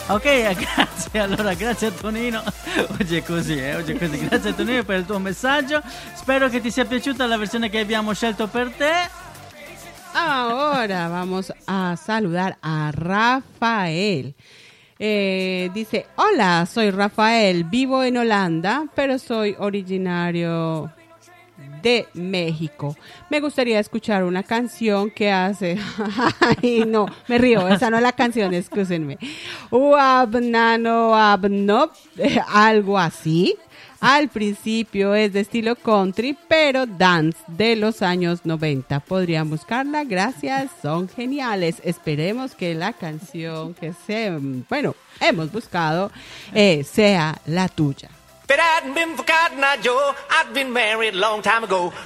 Ok, grazie, allora grazie a Tonino. Oggi è così, grazie a Tonino per il tuo messaggio. Spero che ti sia piaciuta la versione che abbiamo scelto per te. Ahora vamos a saludar a Rafael. Dice, hola, soy Rafael, vivo en Holanda, pero soy originario de México. Me gustaría escuchar una canción que hace... Ay, no, me río, esa no es la canción, excúsenme. Uabnano Abnop, algo así. Al principio es de estilo country, pero dance de los años 90. Podrían buscarla, gracias, son geniales. Esperemos que la canción que hemos buscado sea la tuya. If it hadn't been for Cotton Eye Joe, I'd been married a long time ago.